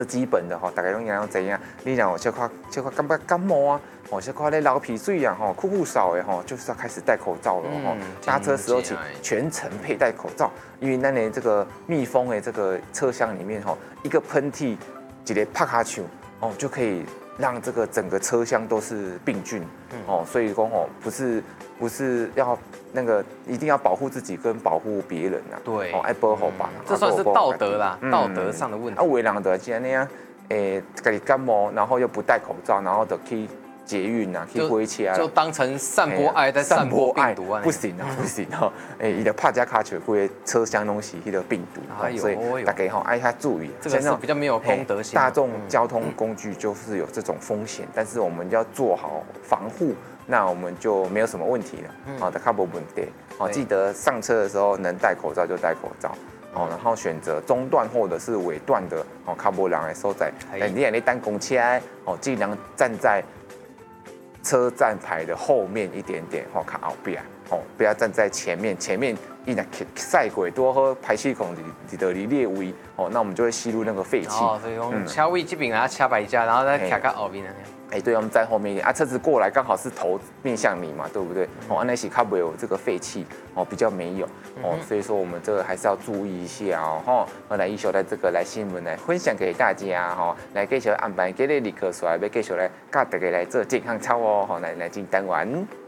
基本的大家拢要知影。你若小可感觉感冒啊，小可咧流鼻水啊，酷酷扫的就是要开始戴口罩了搭车时候请全程佩戴口罩，因为咱的这个密封的这个车厢里面一个喷嚏，一个拍下去就可以让这个整个车厢都是病菌所以说不是要那个一定要保护自己跟保护别人啊。 对， 爱保护吧， 这算是道德啦，道德上的问题。 有的人就这样，自己感冒，然后又不戴口罩，然后就去捷运啊，去火车就当成散播爱在散播病毒啊， 不行啊，不行哈！伊就怕加卡球，规个车厢拢是迄个病毒，所以大家爱下注意。 这个是比较没有公德心。 大众交通工具就是有这种风险，但是我们要做好防护，那我们就没有什么问题了。好的，卡不问题。好，记得上车的时候能戴口罩就戴口罩。然后选择中段或者是尾段的卡波人的所在。你那等公车尽量站在车站牌的后面一点点，靠后边，不要站在前面。前面一旦赛轨多喝排气孔里的列位，那我们就会吸入那个废气。 所以讲车位这边啊，车牌架，然后再卡到后面对，我们在后面一点车子过来刚好是头面向你嘛，对不对？那是较没有这个废气比较没有所以说我们这个还是要注意一下来一小来这个来新闻来分享给大家来继续安排今日立刻出来要继续来教大家来做健康操来进单元。